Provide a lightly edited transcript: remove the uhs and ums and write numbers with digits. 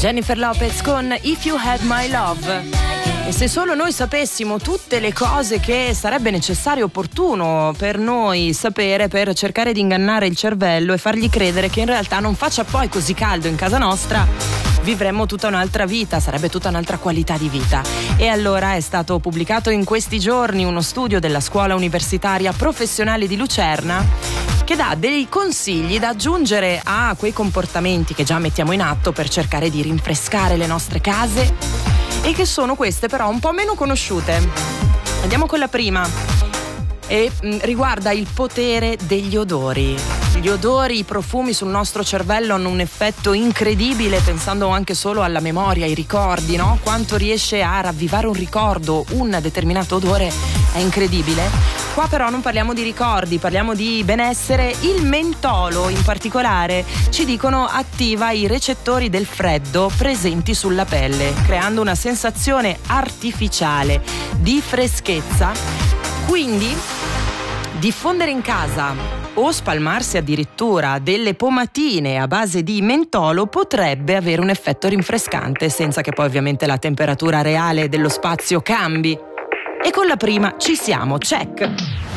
Jennifer Lopez con If You Had My Love. E se solo noi sapessimo tutte le cose che sarebbe necessario e opportuno per noi sapere per cercare di ingannare il cervello e fargli credere che in realtà non faccia poi così caldo in casa nostra, vivremmo tutta un'altra vita, sarebbe tutta un'altra qualità di vita. E allora è stato pubblicato in questi giorni uno studio della Scuola Universitaria Professionale di Lucerna che dà dei consigli da aggiungere a quei comportamenti che già mettiamo in atto per cercare di rinfrescare le nostre case, e che sono queste però un po' meno conosciute. Andiamo con la prima, e riguarda il potere degli odori. Gli odori, i profumi sul nostro cervello hanno un effetto incredibile, pensando anche solo alla memoria, ai ricordi, no? Quanto riesce a ravvivare un ricordo, un determinato odore, è incredibile. Qua però non parliamo di ricordi, parliamo di benessere. Il mentolo in particolare, ci dicono, attiva i recettori del freddo presenti sulla pelle, creando una sensazione artificiale di freschezza. Quindi diffondere in casa o spalmarsi addirittura delle pomatine a base di mentolo potrebbe avere un effetto rinfrescante, senza che poi ovviamente la temperatura reale dello spazio cambi. E con la prima ci siamo, check!